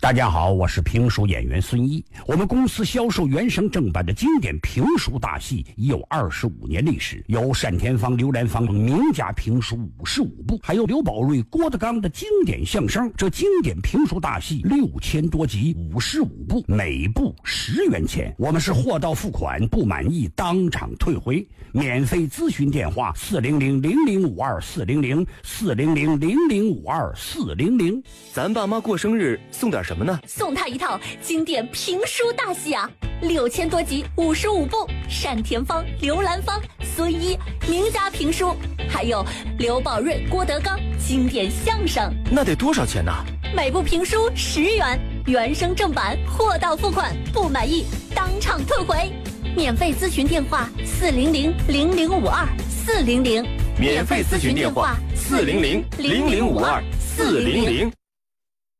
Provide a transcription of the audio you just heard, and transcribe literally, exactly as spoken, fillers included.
大家好，我是评书演员孙一。我们公司销售原声正版的经典评书大戏已有二十五年历史，有单田芳、刘兰芳等名家评书五十五部，还有刘宝瑞、郭德纲的经典相声。这经典评书大戏六千多集，五十五部，每部十元钱。我们是货到付款，不满意当场退回。免费咨询电话：四零零零零五二四零零四零零零零五二四零零。 咱爸妈过生日送点什么呢？ 送他一套经典评书大戏啊，六千多集，五十五部，单田芳、刘兰芳、孙一名家评书，还有刘宝瑞、郭德纲经典相声。 那得多少钱呢？ 每部评书十元，原声正版，货到付款，不满意当场退回。免费咨询电话：四零零零零五二四零零。 免费咨询电话：四零零零零五二四零零。